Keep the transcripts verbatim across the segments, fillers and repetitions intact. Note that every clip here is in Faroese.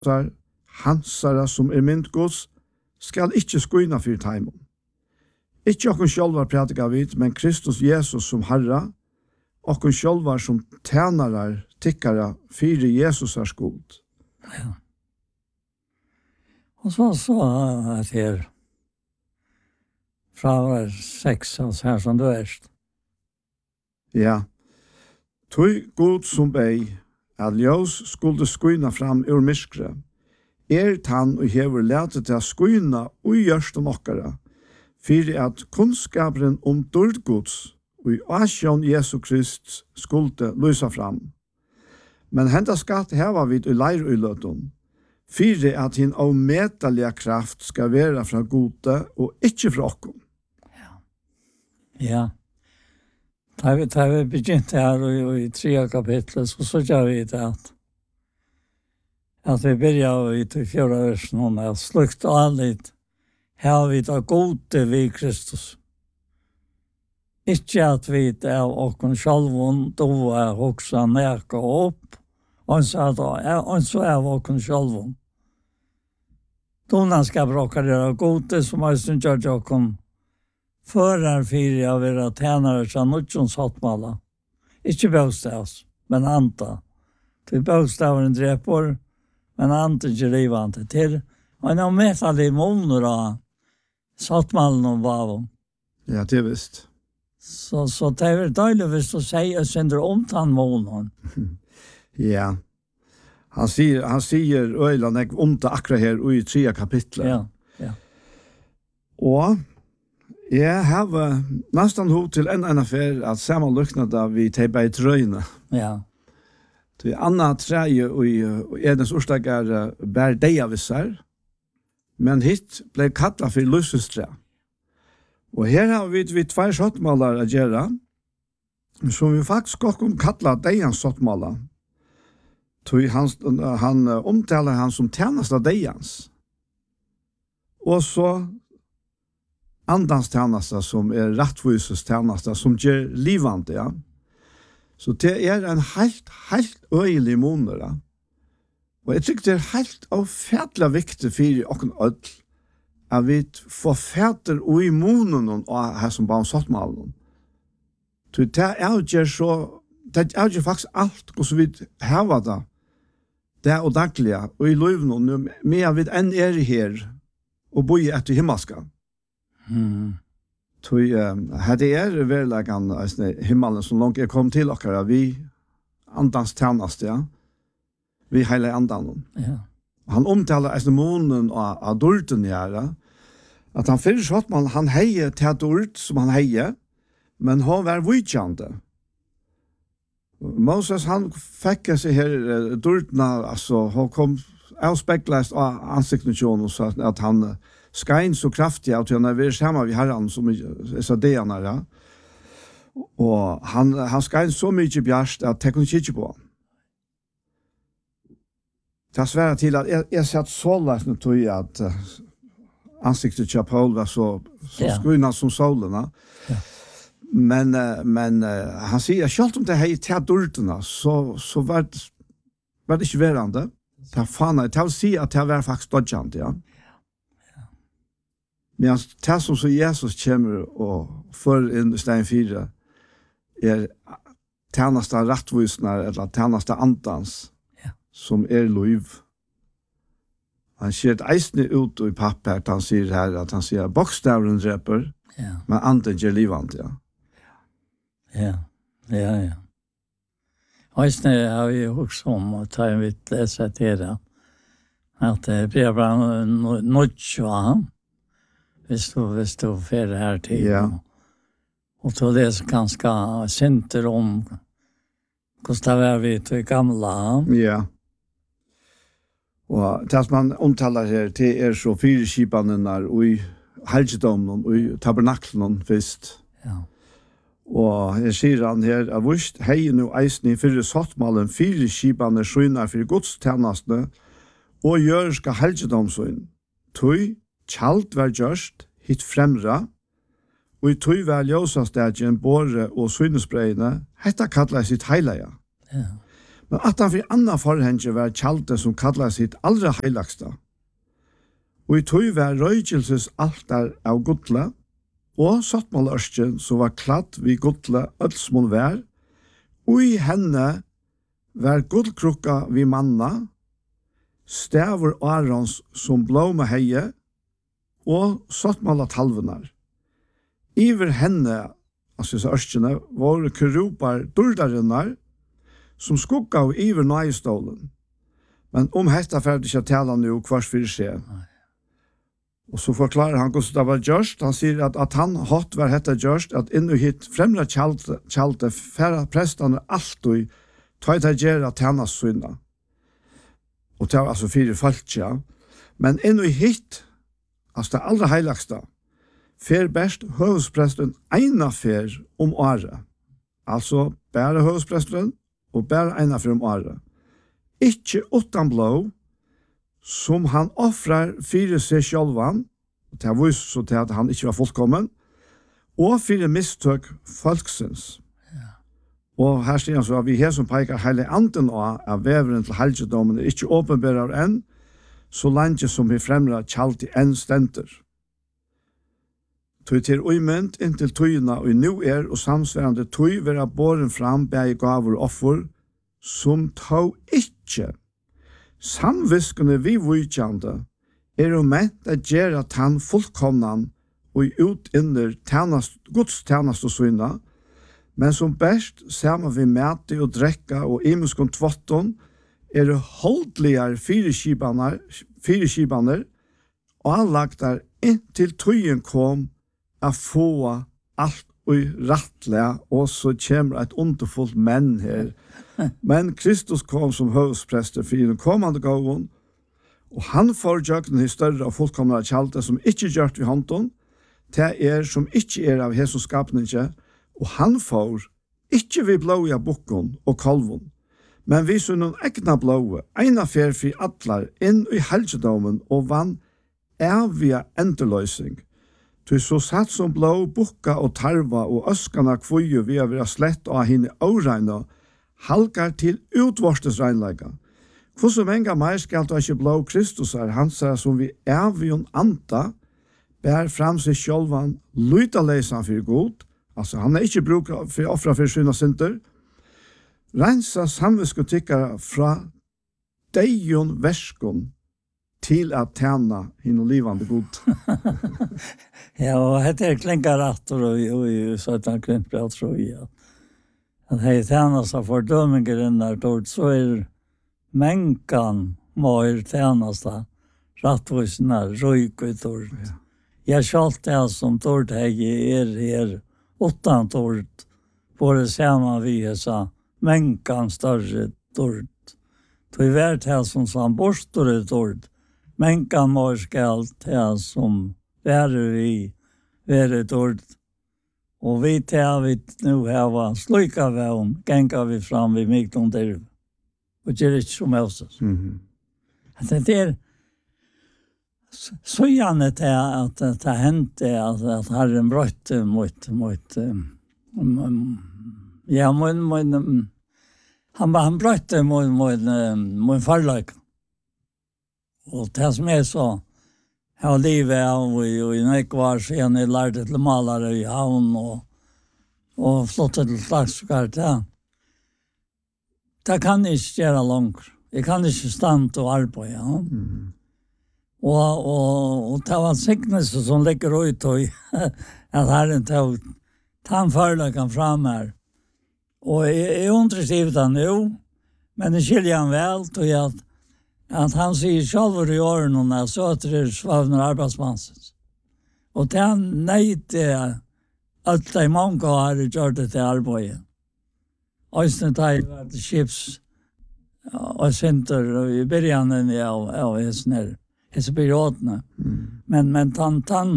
hansara som er mynd Guds, skal ikke skuina for teimen. Ikke okkun sjálvar pratika vid, men Kristus Jesus som Herra, okkun sjálvar som tænarar, tikkara, fyre Jesus er skuld. Ja. Og så så at her, fra vers seks, altså her som du erst. Ja. Tøy god som bei, at ljós skulle skuina fram ur myskre, er tann og hever letet til å skuina og gjørste nokkara, for at kunnskaperen om dårdgods og i asjon Jesu Krist skulle lysa fram. Men henda skatt heva vid i leiruløten, for at hin avmetalige kraft skal være fra gode og ikke fra okkom. Ja. Ja. Da vi, da vi begynte her og i tre kapitlet, så så gjør vi det at at vi begynte i til fjorda versen om at slukt anlitt her vi da gode vi Kristus. Ikke at vi er okken sjalvun doa hoksa neka opp, og så er okken sjalvun. Donan skal bråka dere gode som er sin gjør okken fører fire av dere tænare som nødjons hattmala. Ikke bøstavs, men anta. Til bøstaveren dreper, men anta ikke rivante til. Og en av metallig måneder av sattmalen og vaven. Ja, det er visst. Så, så det er døylig hvis du sier synder om den måneden. Ja. Han sier, han sier øyland jeg om det akkurat her i tre kapitlet. Ja, ja. Og jeg har nesten hod til en en affær at sammen lukna da vi teipa i trøyne. Ja. Det er anna treje og edens orsdag er bær deia vissar, men hit ble kattla for lusestre. Og her har vi vi tvær sottmalar å gjøre, som vi faktisk også kattla deians sottmalar. Han, han omtaler han som tjeneste deians. Og så andans tjeneste som er rettvises tjeneste, som gjør livande, ja. Så det er en helt, helt øyelig måned, ja. Og jeg tykker det er helt og fætlig viktig for åkken ødel, at vi får fæter og i månen og her som bare satt med alle. Så det er jo så, det er jo faktisk alt hvordan vi har det, det er og daglige, og i løven, med vi enn er her, og bor etter himmelska. Mm. Så her det er verleggen himmelen som langt er kommet til dere, vi andans tjeneste, ja. Vi hele andan. Ja. Han omtaler eisen månen av, av dorten gjøre, at han fyrir sånn man han heier til dort som han heier, men han var vidtjande. Moses han fikk seg her dortene, altså han kom avspeklet av ansiktene så at han skein så kraftig at han er vært sammen med herren som er så det han er. Ja. Og han, han skein så mye bjørst at jeg kunne kikke på han. Det sværer til at jeg, jeg satt så lagt med tog at uh, ansiktet til Paul var så, så ja. Skrøna som solen. Ja. Men, uh, men uh, han sier, selv om det er til dortene, så, så var, det, var det ikke verande. Det fan jeg vil si at det var faktisk dodgjant, ja. Ja. Men det som så Jesus kommer og fører inn i stein fire, er tjeneste rettvisner, eller tjeneste antans, som er lov. Han ser et eisne ut i papper, at han sier her, at han sier bokstavren dreper, ja. Men anden gjør livant, ja. Ja, ja, ja. Eisne har vi også om, og tar vi lese til det, at det blir bare nødt av hvis du, hvis du fer her til. Ja. Og til det som ganske synder om hvordan det var vi til gamle. Ja. Og det som man omtaler her, det er så fire skipene og i helgedommen og i tabernaklen først. Ja. Og jeg sier han her, at vust heien og eisen i fire sattmalen, fire skipene skjønner for godstjenestene, og gjør skal helgedomsøyn. Tøy, kjalt var gjørst, hit fremra, og i tøy var ljøsastedjen, båre og søgnesbreiene, hetta kallar sitt heilige. Ja. Men at han for annan forhenge var kjaldet som kallet sitt allra heilagsta. Og i tog var røygelses altar av godle, og sattmålørsken som var kladd vid godle ødsmål vær, og i henne var guldkrukka vid manna, stavur Arons som blå med heie, og sattmåla talvenar. Iver henne, altså disse ørskene, var kerubar durdarinnar, som skugga av iver nøyestålen. Men om hetta ferdig ikke tala nu kvars fyrir seg. Og så forklarer han hvordan det var gjørst. Han sier at, at han hatt var hetta gjørst, at innu hit fremra kjalte, kjalte færre prestane alltid ta i gjerra tjenas synda. Og det var altså fire falskja. Men innu hit, altså det allra heilagsta, fer best høvespresten eina fer om året. Altså bare høvespresten og bare eina fer om året. Ikke utan blå, som han offrar fire seg sjálvan, og det var så til at han ikke var fullkommen, og fire mistøk folksens. Ja. Og her sier han så at vi her som peikar heile anden av av veveren til helgedommen er ikke åpenbærer enn, så langt som vi fremra kjalt i enn stenter. Tøy til uimend inntil tøyna og nu er og samsværende tøy vera båren fram bæg gaver og offer, som tog ikke. Samviskene vi vujtjande er jo ment at gjøre tann fullkomnan og ut inner tjernast, Guds tjernast og syna, men som best ser vi mæti og drekka og imenskon tvotton er det holdligar fyreskibaner, fyreskibaner og anlagtar inntil tøyen kom a få alt og rattlega, og så kommer et underfullt menn her. Men Kristus kom som høvesprester for den kommande gåven, og han får jøkken i større og fullkomne kjalte som ikke gjørt ved hånden, det er som ikke er av Jesus skapninge, og han får ikke vi blåja bukken og kolven, men vi så noen egna blåe, ena fer for atlar inn i helgedomen og vann evige endeløsning. Du så satt som blå bukka og tarva og øskana kvoju vi har vært slett av henne åreina, halkar til utvortes regnleika. Hvor så mange mer skal du ikke blå Kristus er, han sier som vi evion anta, bær fram seg sjølvan, lyta leisan for god, altså han er ikke bruk for offra for syna synder, rensa samviskotikkara fra deion verskon, til at tjena hinn livande god. Ja, og hette er klinka rattor og, og, og så at han klinkt bra tro i at at hei tjena seg for døminger innar dård, så er mengan måir tjena seg rattvisnar røyk ut dård. Ja. Jeg skjalt det som dård hei er her utan dård, både sama vi sa mengan større dård. Tog vært her som sam borstor i dård, men kan må skal til som være vi, være dård. Og vi tar vi nå her, sluka vi om, genga vi fram vi Miklund der, og det er ikke som helst. Mm-hmm. Det er så gjerne til at det hendte at, at Herren brøtte mot, mot um, ja, mot, mot han, han brøtte mot, mot, mot farløyken. Og det som er så, jeg har livet av, og i nekvar siden jeg lærte til malere i havn, og, og flottet til slagskart, ja. Det kan jeg ikke gjøre langt. Jeg kan ikke stande og arbeide, ja. Mm. Og, og, og det var en siktelse som ligger ut, og at Herren tog tannførløkken fram her. Og jeg, jeg undrer skrivet han jo, men jeg skiljer han vel, og jeg at han sier sjálfur i åren og så at det er svavner arbeidsmansens. Og det han nøyde at de mange har gjort det til arbeidet. Øysten tar jeg var til skips og sinter i begynnelsen av, av hesne, hese periodene. Mm. Men, men tan, tan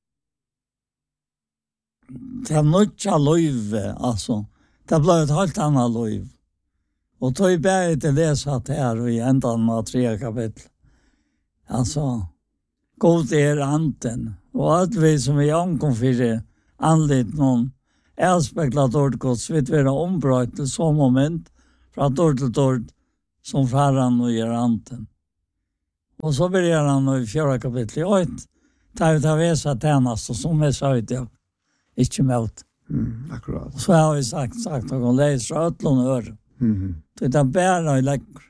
til nødja løyve, altså. Det ble et helt annet løyve. Og tog bare til det satt her i enden av tre kapittel. Altså, god er anden. Og alt vi som er omkomfyrer anlitt noen aspekler dårlig gods, vil være ombrøtt til så moment, från dörr till dörr som faran och gör anten. Och så börjar han i fjärde kapitlet. Oj, tar vi ta vesa tjänast och som är så ut jag inte mot. Mm, akkurat. Så har vi sagt, sagt att hon läser ötlån och ör. Mhm. Det är bära och läcker.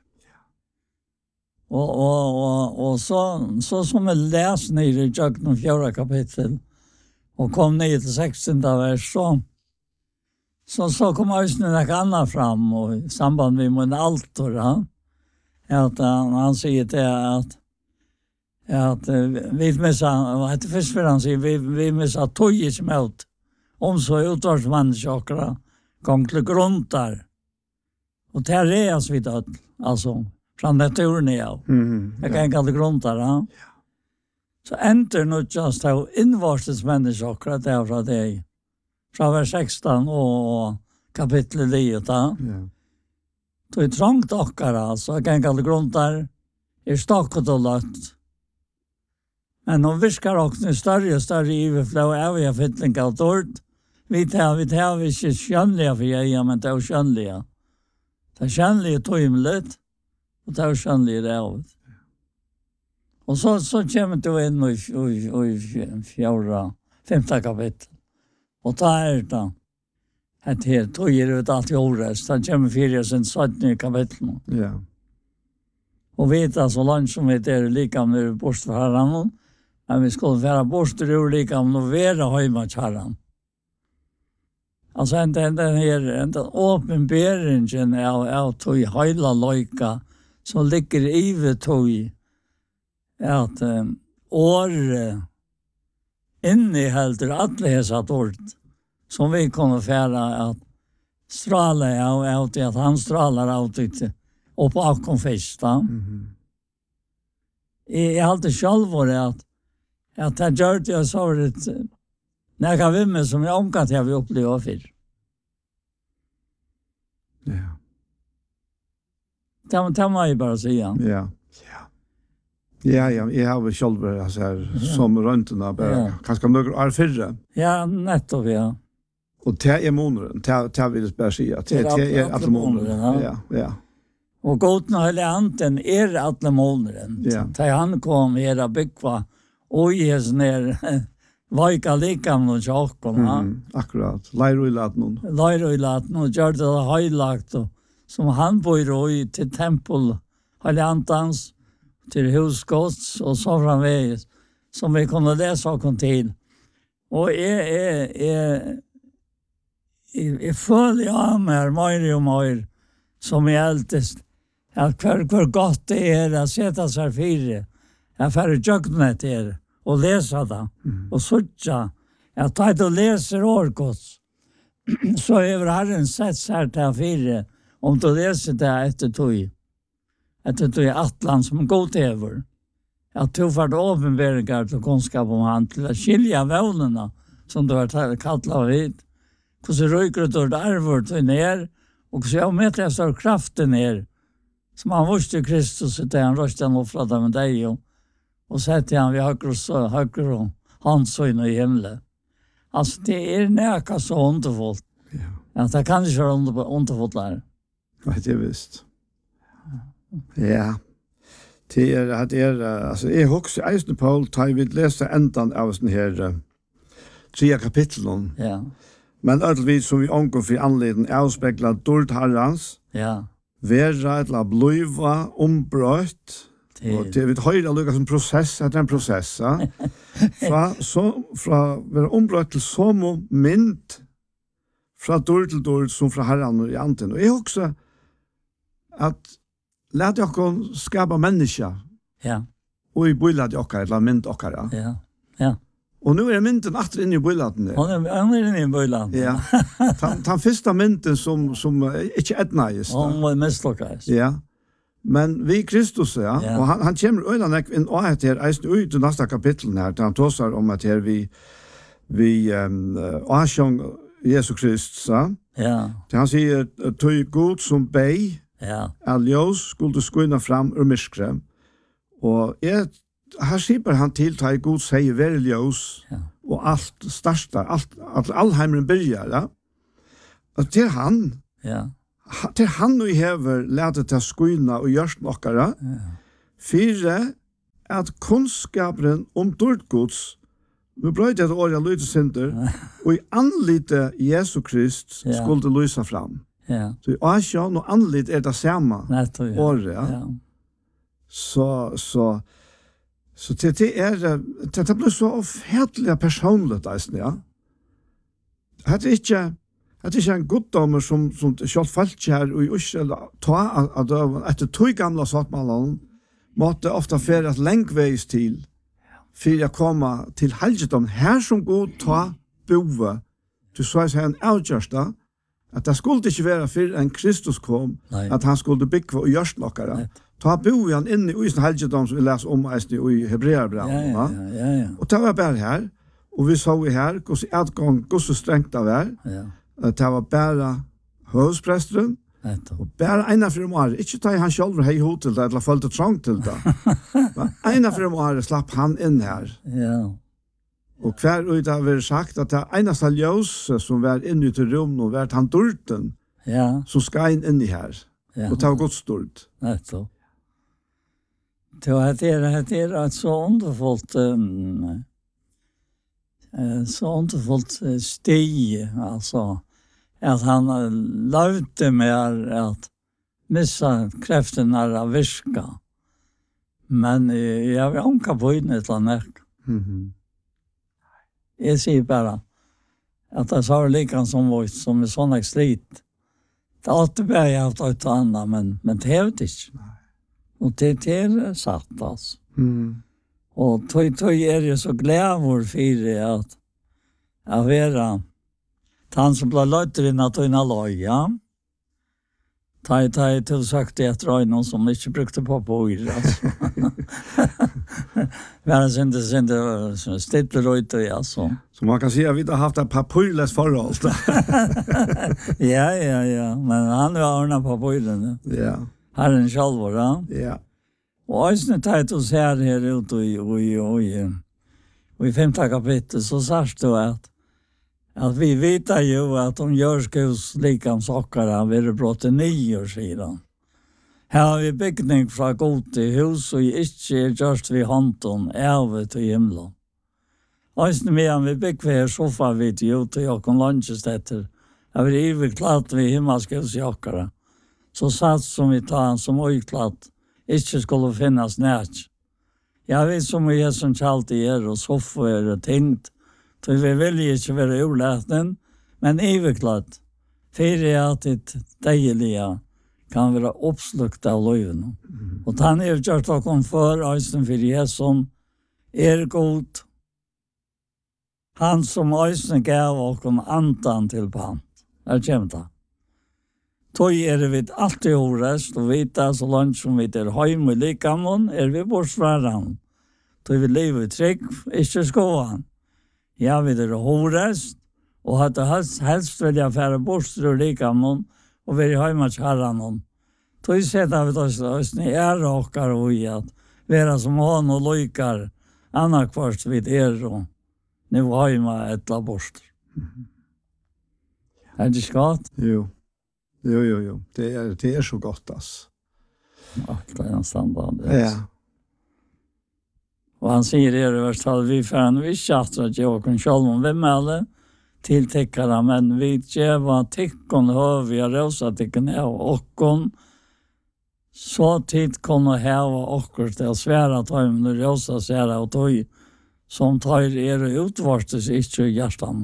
Och, och, och, och så, så som vi läser ner i Jöknen fjärde kapitel och kom ner till sextonde vers så så, så kom Östen en annat fram och i samband med min altor ja, att han, han säger till att att vi missar att först för han säger vi, vi missar tog som ut om så utvarsmänniskor kom till grund där och det här är alltså vid att alltså från naturen ja. Mhm. Jag kan kalla grund där ja. Så enter nu just how invarstes människor att det är från det från vers sexton och kapitel nio då. Ja. Det är trångt ockar alltså, jag kan kalla grund där är stakat och lött. Men de viskar också större och större överflöd av jag fyllning av dårt. Vi tar vi tar vi inte skönliga för jag men det är skönliga. Det är skönliga tøymligt och det är skönliga rävt. Och så så kommer du in i i i fjärde femte kapitel. Och där är det att här tøyer ut allt i ordet. Det kommer fyra sen sjuttonde kapitel. Ja. Och vet alltså långt som det är lika med bostadherran. Men vi skulle vara bostad ur lika med att vara hemma till herran. Alltså en den här en åpenberingen av av tog hela lojka som ligger i vid tog att um, år innehåller alla dessa ord som vi kommer färra att stråla av av det att han strålar av det och på konfesta. Mhm. Jag har alltid själv varit att att jag gör det jag sa det när jag vill med som jag omkat jag vill uppleva för. Ja. Det det må jag bara säga. Ja. Ja. Ja, ja, jag har väl själv alltså här som röntorna bara Ja. kanske några år förra. Ja, nettopp, ja. Och det är månaden. Det det vill jag bara säga. Det det är alla månader. Ja, ja. Och goten och hela anten är alla månaden. Ja. Ta han kom era byggva och ges ner vajka likam och tjockon. Mm, akkurat. Läro i latnon. Läro i latnon och gör det höjlagt och som han bor i till tempel hela antans till husgods och så framvägs som vi kunde läsa och kom till. Och är är är är följer av mig mer och mer som är alltist att hur hur gott det är att sätta sig fyra. Jag får jöknet er och läsa det Mm. och söka. Jag tar och läser orkots. Så över Herren sett så här till fyra om du läser det efter tog. Efter tog Atlant som god över. Jag tog för det åpenberingar till kunskap om han till att skilja vånerna som du har kallat vid. Hvordan røyker det og arver til ner, og så jeg med til jeg kraften ner, som han vorste Kristus, til han røste han offret med deg, og, og sette han ved høyre, høyre og handsøyne i himmelen. Altså, det er nækka så underfullt. Ja. Ja, det kan ikke være under, underfullt der. Ja, det är visst. Ja. Det är det är alltså är också Eisen Paul tar vi läsa ändan av sån här uh, tre kapitlen. Ja, Men ödelvis som vi omgår för anledning avspeglar dåligt herrans, ja. vera eller blöva ombrött. Det, Och det vi höra lukka som process, det är en process. Ja. Fra så fra vera ombrött till som mynd fra dåligt till dåligt som fra herran och i anten. Och är också att lät jag kon skapa människa ja, och i bullat jag eller mynd och ja. ja, ja. Och nu är mynden åter in i bullaten där. Hon är, hon är inne i bøyland. Ja. Han han första mynden som som uh, inte ädnades. Hon var misslyckad. Ja. Men vi Kristus ja, Ja. och han han kommer öland in och att här är ut i nästa kapitel här där han talar om att här vi vi ehm um, sjung Jesus Kristus så. Ja, Det han säger till Gud som bej ja, Aljos skulle skina fram ur mörkret. Och är här sitter han till ta Gud säger väl ljus ja, och allt starta allt all allheimen börjar ja. Och till han ja, til han og hever lærte til skuina og gjørst nokkara, ja. Fire at kunnskapen om dårdgods, nu brøyde jeg et år jeg lytte synder, og i anlite Jesu Krist ja. Skulle lysa fram. Ja. Så i Asien og anlite er det samme året. Ja. Ja. Så, så, så det, det er, det, det blir så offentlig personligt, ja. Det er ikke, det er ikke en goddommer som, som selv falt her og i Øssel, ta av døven, etter to gamle sattmålene, måtte ofta fære et lengveis til, for å komme til helgedom, her som god ta bove, til så er en avgjørsta, at det skulle ikke være for en Kristus kom, Nei. At han skulle bygge og gjørst nokkere. Ta bove han inn i uisen helgedom, som vi leser om i Hebreerbrevet. Ja, ja, ja, ja. Og det var bare her, og vi så i her, hvordan adgang, hvordan strengt det var. Ja. Det var bare høvdspresteren, og bare ena for om året, ikke ta han selv hei ho til det, eller følte trang til det. Men ena for om året slapp han inn her. Ja. Og hver ut har vært sagt at det eneste ljøse som var inne til rommet, og var han dorten, ja. Som skal inn inn i her. Ja. Og det var godt stort. Nettopp. Det var det er, det er et så underfullt um, så underfullt steg, altså, at han levde med at missa kreftene av virka. Men jeg vil anka på inn et eller annet. Mm-hmm. Jeg sier bare at det er likans som vårt, som er sånn slit. Det er alltid bare jeg har hatt et annet, men, men det er det ikke. Og det, det er satt, altså. Mm. Og tog, tog er jeg så glad for fire at jeg være han som ble løyter inn at hun har løy, ja. Ta i ta i til sagt det etter øynene som ikke brukte på på øyre, altså. Være sinde, sinde, stidler løyter, ja, så. Så man kan si at vi har haft et papyrløst forhold. ja, ja, ja, men han har ordnet papyrene. Ja. Herren selv, ja. Ja. Og øyne ta i til her her ute i, i, i, i, i femte kapittel, så sier du at at vi vet jo at om Jørskos likans okkara vil bråte nio, sier han. Her har vi bygning fra god til hus, og ikke er gjørst vi hånden, æve til himmelen. Øyne med vi bygg vi her sofa vidt jo til jokken lunsjestetter, jeg vil ivig klart vi himmelskos i okkara, så satt som vi tar han som øyklatt, ikke skulle finnes nært. Jeg vet som vi er som kjalt i er, og sofa er tingt, så vi vil ikke være urlæten, men iverklart, for at det deilige kan være oppslukt av løyven. Mm. Og han er gjort dere for, øyne for Jesus, er god. Han som øyne gav dere andan til pant. Er kjent da. Tog er vi alltid orest, og vite så langt som vi er hjemme i likamon, er vi bortsvaran. Tog vi livet trygg, ikke skoan. Ja, vi er horest, og hadde helst, helst vil jeg fære bostur og likamon, og være hjemme til herren. Tog setter vi oss løsne i ære okkar og i at være som han og lykar, anna kvart vid er og nu hjemme etla bostur. Mm. Er det ikke godt? Jo, jo, jo, jo. Det er, det er så godt, ass. Alt er en standard. Ja. Og han sier i hvert fall, vi får vi kjattra til åkken selv om vi melder til tikkere, men vi gjør tikkene høy, vi har røsa tikkene av åkken, så tid kunne heve åkker til å svære tøy, men det røsa svære og tøy, som tar er utvartes ikke i hjertan.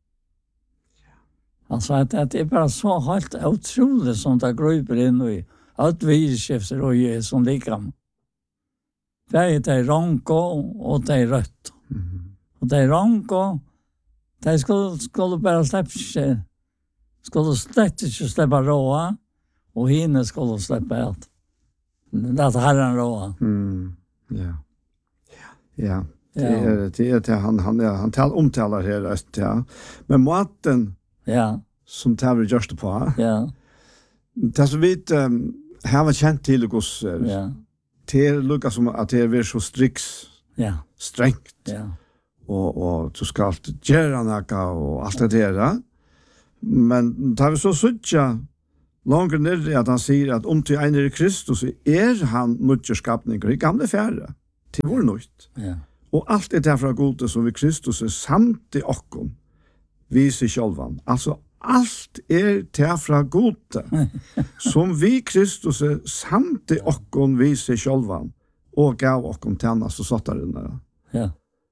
Han sa at det er bare så helt utrolig som det grøyper inn i at vi skifter og gjør som likam. Det er det ranko og det er rødt. Mm-hmm. Og det er ranko, det skulle, skulle bare slippe ikke, skulle slett ikke slippe råa, og henne skulle slippe alt. Det er herren råa. Mm. Ja. Ja. Det er det, er det han, han, er, han tal, omtaler her, ja. Men måten ja. Som Tavre gjørste på, ja. Det som vi um, har kjent til hos ja. Det er lukket som at det er så striks, ja. Strengt, ja. Og, og du skal gjøre noe og alt det der. Men da vi så suttet Langer nere at han sier at om til en er Kristus er han nødger skapninger i gamle færre til vår nødt. Ja. Og alt er derfra gode som vi Kristus er samt i okken viser sjølvan. Altså alt er derfra gode som vi Kristus er samt i okken viser sjølvan og gav okken tjennes og satt der inne. Ja.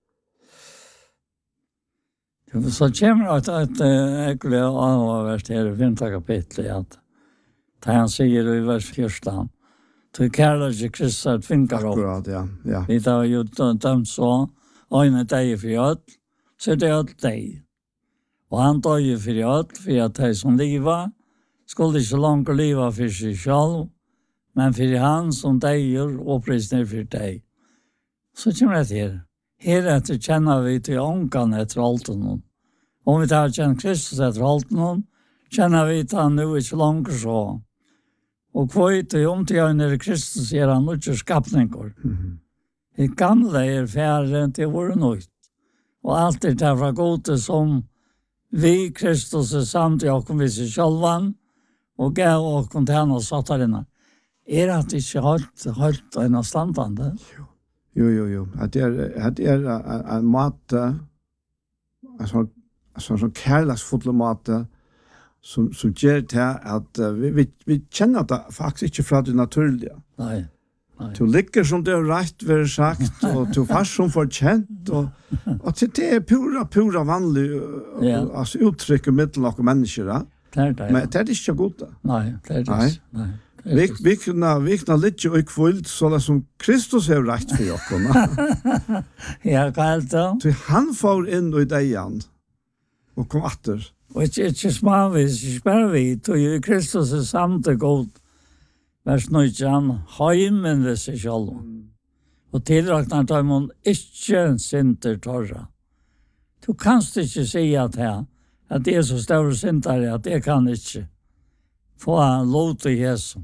Så kommer det at egentlig avhåverst her i femte kapitlet at da han sier i vers fjorton du kærler ikke Kristus at finker opp. Akkurat, ja. ja. Vi tar jo dømt så øyne deg for jød, så er det jød deg. Og han døg for jød, for at de som livet skulle ikke langt livet for seg selv, men for han som deg gjør opprystning for deg. Så kommer det til. Heretter kjenner vi til ångan etter alt noen. Om vi tar kjent Kristus etter alt noen, kjenner vi til han nå ikke langt så. Og kvøyt og om til han er Kristus er han ikke skapninger. Mhm. Det gamle er færre til vår nøyt. Og alt er derfra gode som vi Kristus er samt i åkken vi seg sjølvan, og gav åkken til han og satt her inne. Er at det ikke holdt, holdt en av standande? Jo, jo, jo. At det er, at det er en, en måte, en sånn, en sånn kærlagsfulle måte, som, som gjør til at uh, vi, vi, vi kjenner det faktisk ikke fra det naturlige. Nei. Nei. Du ligger som det er rett ved sagt, og du fast som får kjent, og, og til det er pura, pura vanlig uh, Ja. altså, uttrykk i midten av mennesker. Ja. Det er det, ja. Men det er ikke godt. Da. Nei, det er det. Nei. Nei. det er Vi, det. vi kunne, vi kunne litt og kvult, så det som Kristus har rett for dere. Ja, hva er det? Så han får inn i deg igjen, og kom atter. Og ikke, ikke smavis, ikke bare vi, tog jo Kristus er samt og god, vers nøytjan, heimen ved seg selv. Og tilraknar tar man ikke sinter torra. Du kanst ikke si at jeg, at det er så større sinter, at jeg kan ikke få lov til Jesus.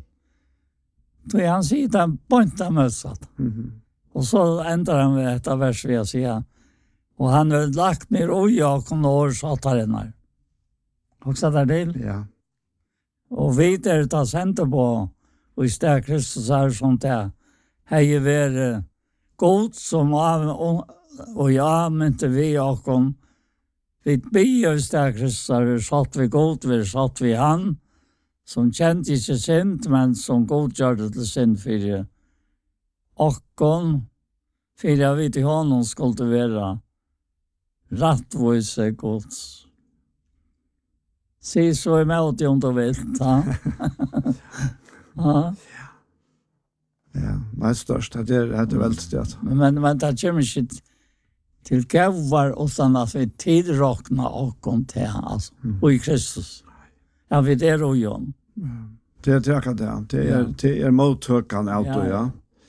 Så han sier det bønta møtsatt. Mhm. Og så endrar han ved et vers ved å si, og han har lagt ned og jeg kom år satt her inne. Og så der til. Ja. Og vi der tar senter på, og i sted Kristus er sånt det, hei være god som av, og, og ja, men til vi og kom, vi blir i sted Kristus er satt vi god, vi er satt vi han, som kjente ikke synd, men som god gjør det til synd for og kom, for jeg vet i hånden skulle være rattvise gods. Se så i meg om du vil, ja. Ja. Ja, det er størst. Det er, det er veldig størst. Men, men det kommer ikke til gavar utan at vi tidrakna og kom til altså, Mm. og i Kristus. Ja, vi der og jo. Det er det akkurat det. Det er, Ja. det er mottøkene alt og Ja. ja.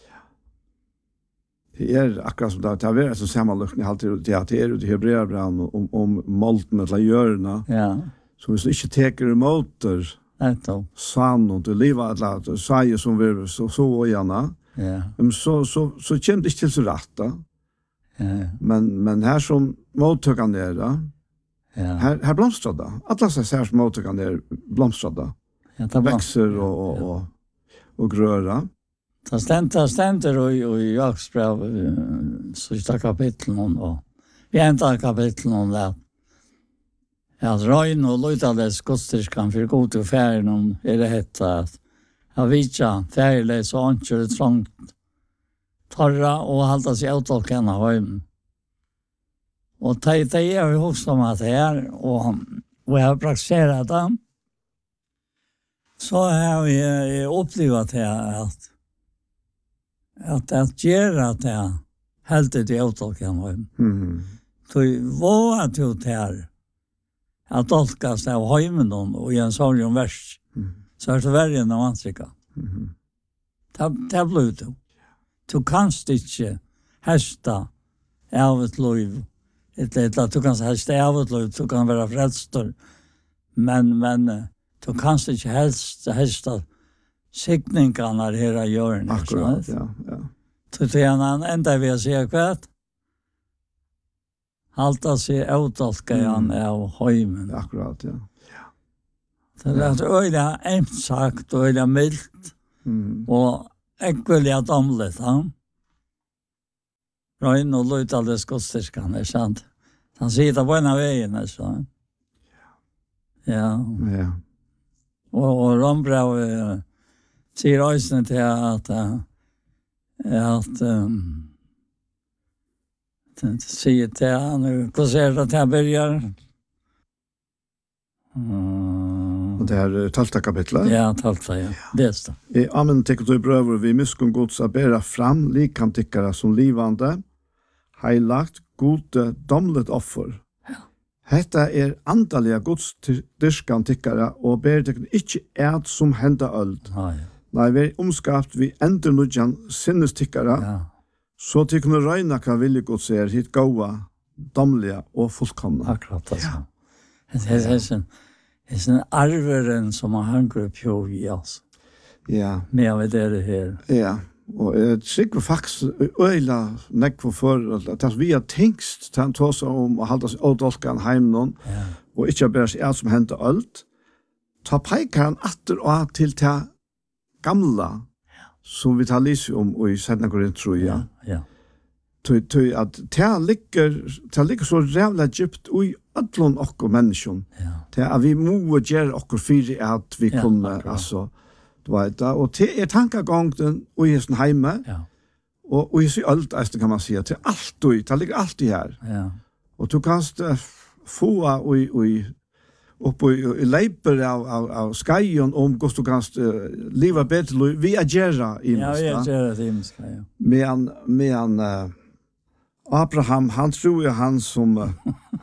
Det er akkurat som det, det er vært så sammenløkning alltid, det at det er ute i Hebreerbrevet om, om molten eller hjørne, Ja, så hvis du ikke teker motor, nettopp. sann og du lever et eller annet, sier som vi så, så og gjerne, Ja, um, så, så, så kommer det ikke til så rett da. ja, Men, men her som mottøkene er da, ja. her, her blomstrer det. Alle som ser som mottøkene er blomstrer det. Ja, det var. Växer och, och, och, och gröra. Det stender, stender og, og i Jakobsbrev, uh, sista kapitlen, og vi enda kapitlen om det. At røgn og løydales godstyrkan for god til ferien er det hette at jeg vet ikke, ferieles og anker er trångt torra og halda seg avtolkene av høymen. Og det, det er jo også om at det er, og, og jeg har praktiseret det, så har vi eh, opplevd det at at det gjør at det helt til avtolkene av høymen. Mm. Så våga til det her at tolkas av høymen og i en sånn om vers, Mm. så er det verre enn av antrykka. Mm. Det, det blir det. Du kanst ikke hesta av et liv. Eller du kan hesta av et liv, du kan være fredstor. Men, men eh, du kanst ikke helst hesta sikningarna her av hjørnet. Akkurat, ja. ja. Så det er en enda vil jeg si kvart. Halta seg avtolka han Mm. av høymen. Akkurat, ja. Så det er øyla ensagt, øyla mildt, Mm. og ekvelig domlet, han. Røyn og løyt alle skotstyrkan, er sant? Han sier det på en av veien, så. Ja. Ja. Og, og Rombrau uh, sier også til at, uh, at um, sier til han, hvordan er det til å begynne? Og det er tolvte kapitlet. Ja, tolvte, ja. Det er det. I amen tekker du brøver vi miskunn gods a bera fram likam tikkara som livande, heilagt, gode, domlet offer. Ja. Hetta er andalega gods dyrskan tikkara, og ber tekken ikkje eit som henda øld. Ja, ja. Nei, vi er omskapt vi ender nudjan sinnes tikkara, Ja. så tekken røyna hva vilje gods er, hit gaua, domlega og fullkomna. Akkurat det. Ja. Det er det som det er sånn arveren som har hanker på i, altså. Ja. Med av det her. Ja, og jeg sikker faktisk øyla nekvo for at vi har tenkst til han tås om å halda seg ådolkan heim noen, Ja. og ikke bare seg alt som hendte alt, ta peikar han atter og at til ta gamla, som vi tar lyse om i Sedna Korint, tror jeg. Ja. Tøy, tøy, at ta ligger, ta ligger så rævla djupt ui ödlun okkur menneskjon, Ja. ta at vi må gjøre okkur fyrir at vi Ja, kunne, akkurat. altså, du vet det, og til er tankegangen ui hesten heime, Ja. og ui sig alt, eisen kan man sige, til alt ui, det ligger alltid her. Ja. Og du kan uh, få ui, ui, opp i, i leiper av, av, av skaion om hvordan du kan uh, liva bedre vi er gjerra i Ja, vi er gjør det imenska, ja. Men, men uh, Abraham, han tror jo han som uh,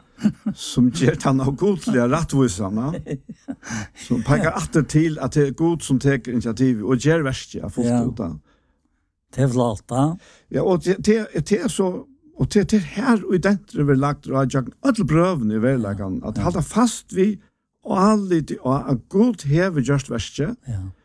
som gjør han av godlige rettvisene, som peker atter til at det er god som teker initiativ og gjør verst, ja, fullt Ja. ut da. Det er flott, da. Ja, og det, det, det er så, og det, det er her og i dentret vi lagt, og jeg har alle prøvene i verleggen, at halda fast vi, og alle, og at god hever gjørst verst, Ja.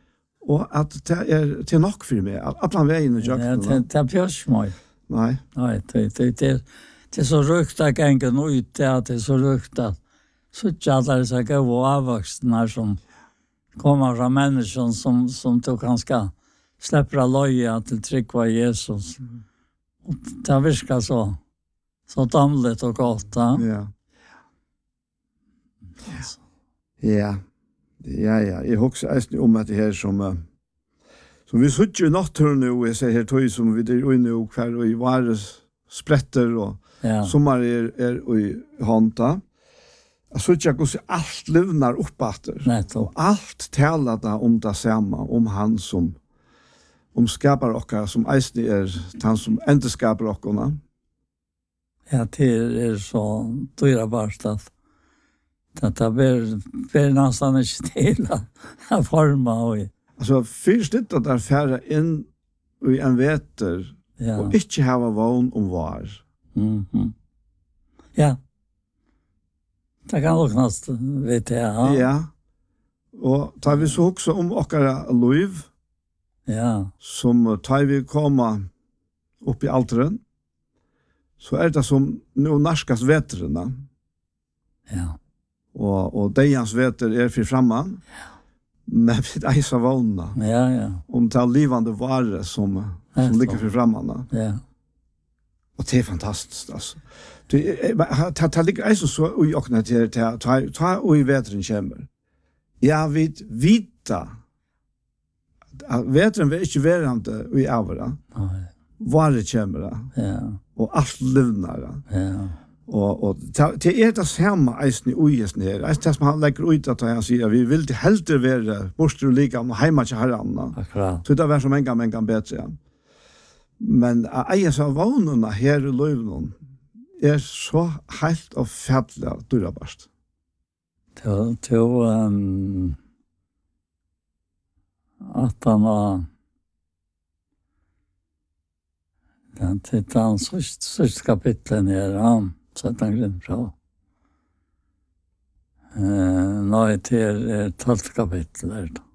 og at det er, det er nok for meg, at alle veien i Ja, gjørst. det det er pjøsmøy. Nei, Nei, det det det det er så rukt at gangen ut, det er det er så rukt at så tjallar seg gå avvoksne som kommer fra mennesker som, som du kan skal släppa loja till tryggva Jesus. Och det virkar så så damligt och gott. Ja. ja. Ja, ja, ja. Jeg husker eisen om at det her som, uh, som vi sutt jo natturen nå, jeg ser her tog som vi er inne og hver og i vare spretter og Ja. sommer er, er i hånda. Jeg sutt jo hvordan alt livnar oppatter. Nettopp. Og alt taler da om det samme, om han som om skapar okkar, som eisen er han som enda skapar okkarna. Ja, det är så dyra bart att det blir, blir nästan inte till att forma. Och, Altså, fyrst litt at der færa inn i en veter, ja. og ikke hava vogn om var. Mhm. Ja. Det kan luknast, vet jag. Ja. Ja. Og tar vi så også om okkara liv, Ja. som tar vi koma opp i alteren, så er det som nå narskas veterna, Ja. og, og deians veter er for framman, men vi eisa vogna Ja, ja. om det livande vare som, som Nettopp. ligger for framman. Ja. Og det er fantastisk, altså. Det, det, det ligger eisen så i okkene til, til, til, til og i veteren kommer. Ja, vi vita at veteren vil ikke verande i avra, Nej. vare kommer, Ja. og alt livnar. Ja. Og, og det, det er det samme eisen i uisen her. Eisen det som han legger ut at han sier, vi vil heldur være borster og lika og heima til herranna. Akkurat. Så det er så menga, menga bedre igjen. Men jeg eier seg vågnene her i løyvnen er så helt og fædlig dyrabarst. Til, til um, at han var den tittan sørst, sørst kapitlen her, han satt han grunn fra. Uh, Nå til er tolvt kapittel der. Da.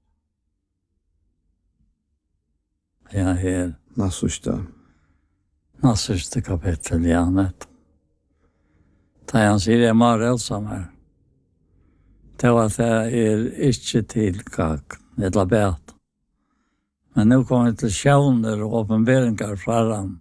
Ja, her. Nå, sørste. Nå sørste kapittel, ja, nett. Da han sier, jeg må relsa meg. det var at det er ikke til kak, eller bet. Men nu kommer vi til sjøvner og åpenberinger fra ham.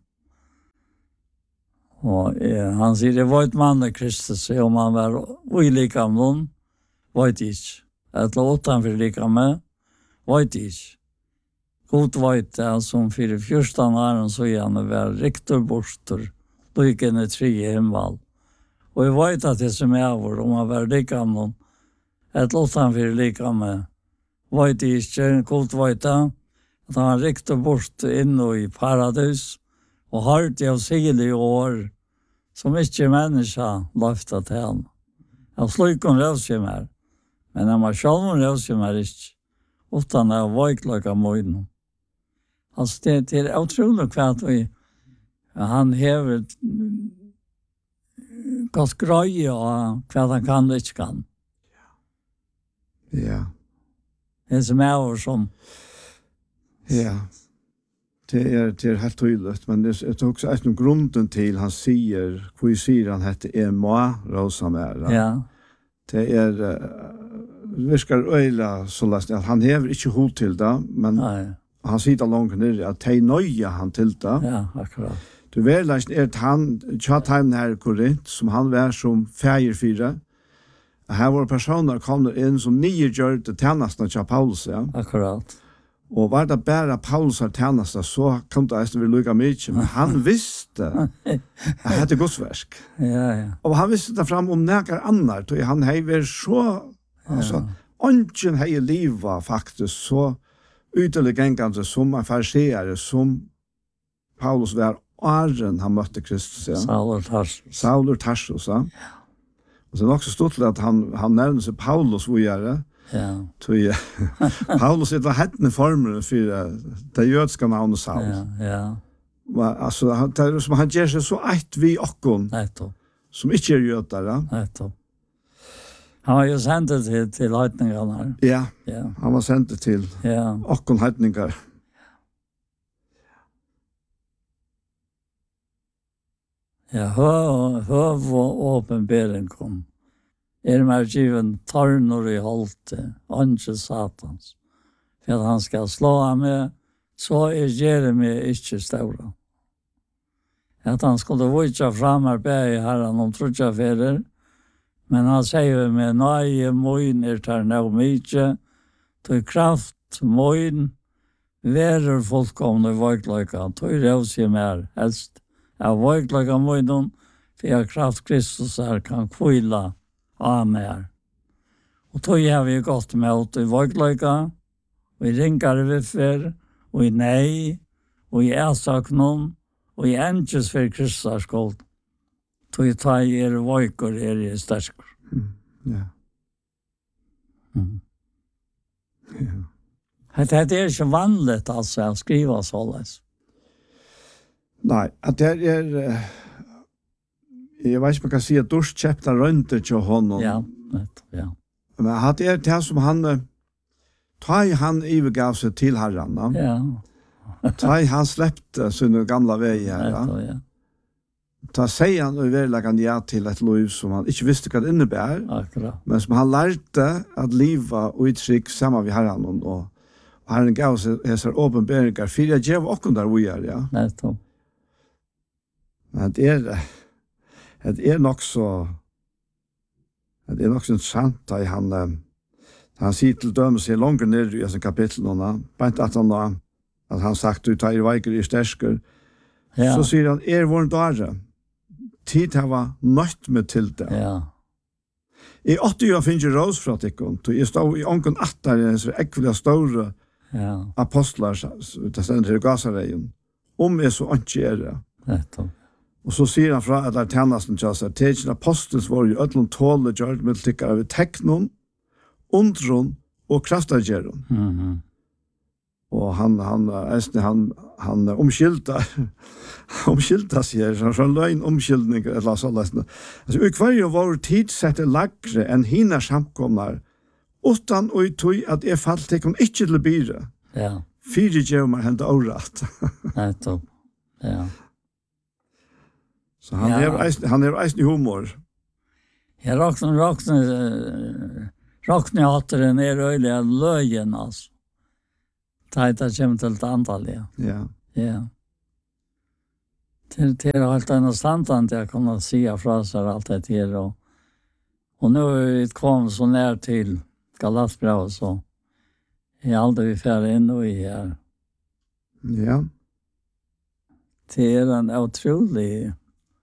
Og eh, han sier, det var et mann i Kristus, om han var ulike om noen, vet ikke. Eller utenfor like med, vet ikke. God vet det, som for fjørstan åren så gjerne var riktor borster, lykkende tre i himmel. Og jeg vet at det som er vår, om han var like om noen, et utenfor like med, vet ikke, god vet det, at han var riktor borster inne i paradis, og hørt jeg sile i år, som ikke menneska løftet til han. Jeg slik om røvsjem her, men jeg var selv om røvsjem her ikke, utan jeg veiklag av møyden. Altså, det, det er utrolig kvart vi, han hever gått grøye og hva han kan og ikke kan. Ja. Det som er vår som... Ja. Det er, det er helt tydelig, men det er også et noen grunden til han sier, hvor sier han heter er må rosa mer. Ja. Det er, uh, virker øyla så lest, at han hever ikke hod til det, men Nei. han sier det langt nere, at de nøye han til det. Ja, akkurat. Du vet, er at han, tjattheimen her i Korint, som han var som feierfire, her var personer kommer inn som nye gjør det tjenestene til Paulus, ja. Akkurat. Og var det bare Paulus har tjeneste, så kom det eisen vi lukket mye, men han visste at det er godsversk. Ja, ja. Og han visste det fram om nækker annar, og han hei vært så, altså, ånden hei livet faktisk, så ytterlig gengande som en fariseere, som Paulus var åren han møtte Kristus, ja. Saul og Tarsus. Saul og Tarsus, ja. Og så er det også stort til at han, han nevner seg Paulus, hvor gjør det? Ja. Tui Paulus er var hettende former for det jødiske navnet Saul. Ja, ja. Va, altså, han, det er som han gjør seg så eit vi okkon, Nettopp. som ikke er jødere. Nettopp. Han var jo sendt til, til høytningene her. Ja, Ja. han var sendt til Ja. okkon heitningar. Ja, høv, høv og åpenbering kom. Er med given tarnor i holte, ikke satans. For at han skal slå ham med, så er Jeremia ikke større. At han skulle vujtja fram her bæg i herren om trutja ferer, men han sier med nøye moin er tar nå mykje, til kraft moin, verer fullkomne vøykløyka, til røvsje mer helst av vøykløyka moinen, for at kraft Kristus her kan kvila av mer. Og tog har vi gått med i vøykløyka, og i ringar viffer, og i nei, og i æsaknon, og i enkjes for Kristus skuld. Tog ta i er vøykor er i sterskor. Mm. Ja. Mm. Ja. Det er ikke vanlig altså, å skrive såleis. Nei, at det er, uh, jeg vet ikke om man kan si at dors kjepta rønter til honom. Ja, nettopp, ja. Men at det er det som han, uh, ta i han ivergav seg til herren, Ja, ta i han slepte sine gamla vei her, nettopp, ja. ta sier han og verleggen ja til et liv som han ikke visste hva det innebär, Akkurat. men som han lærte at livet og uttrykk sammen med herren, og, og herren gav seg hesar åpenberinger, for jeg gjev okkom der vi er, ja. Nettopp. Men det er, det er nok så, det er nok så interessant, da han, han sier til dømes i langer ned i sin kapittel, bare at han da, at han sagt, du tar i veiker i stersker, Ja. så sier han, er vår dare, tid har var nødt med til det. Ja. I åtte år finner jeg rås fra tikkun, så jeg stod i ånken atter, en så ekvelig store Ja. apostlar, det stender til Gazareien, om jeg så ikke er det. Nettopp. Og så sier han fra at det er tjennesten til oss, at tegjen apostels var jo ødlom tåle gjørt med tikkere ved teknon, undron og kraftageron. Mhm. Og han han han han, han omskilta omskilta sig så så løgn omskildning eller så læsna. Altså i kvar var tid sette lagre enn hina samkomnar utan og tøy at er falt til kom ikkje til byrre. Ja. Fire gjømar hent året. Nettopp. Ja. Så han Ja. er eisen, han er eisen i humor. Jeg råkner, råkner uh, rockneateren är öliga löjen alltså. Tajta kommer till ett antal, ja. Ja. Ja. Till, till allt en standard jag kunna säga fraser allt det här och och nu är vi kommit så nära till Galatsbrevet så är aldrig vi färre in och i här. Ja. Det är en otrolig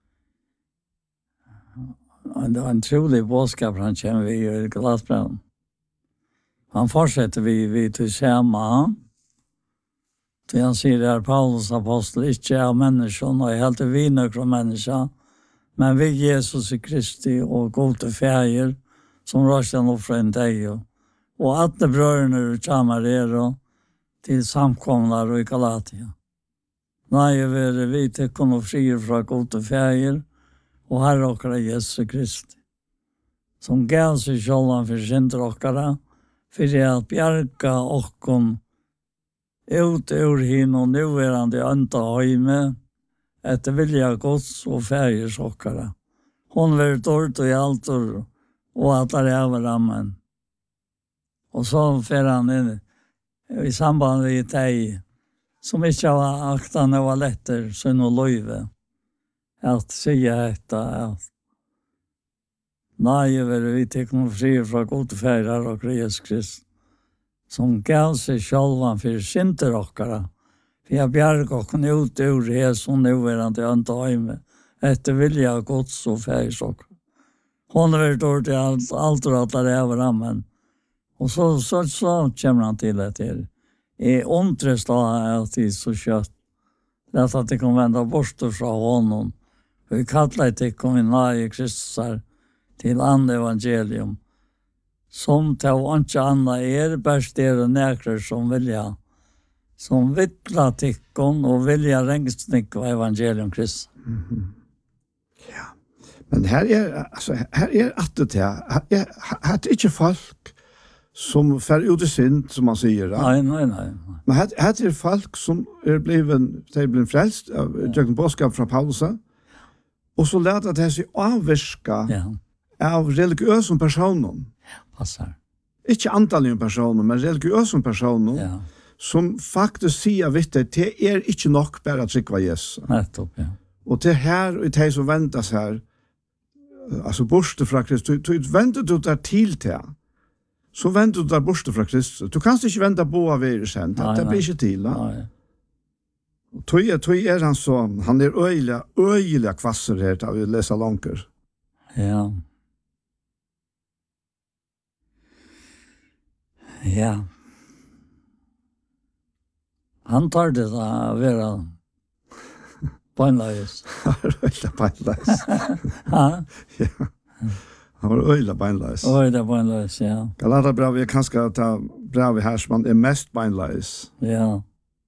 en, en otrolig bådskap han känner vi i Galatsbrevet. Han fortsätter vi, vi till samma. Det han säger är Paulus apostel, inte är människan och är helt vinner från människan. Men vi Jesus i Kristi och gode färger som röstar upp från dig. Och alla bröderna kommer er till samkomnar och i Galatia. Nej, vi vi till kunna fri från gode färger och Herre och Jesus Kristi. Som gav sig själva för synder och för att bjärka och ut ur hin och nuvarande anta höjme etter vilja gods och färgers åkare. Hon var dårt och i allt och att det är rammen. Och så för han in i samband med dig som inte var aktan och var lätter så nå löjve att säga detta att nej, vi tecknar fri från god färger och Jesus Kristus som gav sig själva för synder åkare. Vi har bjärg och ut ur det som nuvarande antagande efter vilja gods och färgsåk. Hon har varit dårt i allt, allt och allt där över rammen. Och så, så, så kommer han till det här. I omtrest har han alltid så kött. Det är att det kommer vända bort från honom. Vi kallar det kommer nära Kristus till andra evangelium. Som till inte andra är bäst är näkrar som vilja. Som vittla tikkon och vilja rängstnick av evangelium Kristus. Mm-hmm. Ja. Men här är alltså här är att det här är att inte folk som för ut i synd som man säger. Nej, nej, nej. Men här här är folk som är bliven de blir frälst av Jakob boskap från Paulus. Och så lät att det sig avviska Ja. av religiösa personer. Passar. Inte antalet personer, men religiösa personer. Ja. Som faktiskt säger vet det det är inte nog bara att trycka Jesus. Nettopp, ja. Och det här och det som väntas här alltså borste från Kristus du väntar du där till det. Så väntar du där borste från Kristus. Du kan inte vänta på av er sen. Det blir inte till. Nej. Och tog är tog är han så han är öjliga öjliga kvasser här där vi läser lånker. Ja. Ja. Han tar det att vara beinleis. Öjliga beinleis. Ja. Ja. Han var öjliga beinleis. Öjliga beinleis, ja. Galata brev är kanske ta brev här som är mest beinleis. Ja.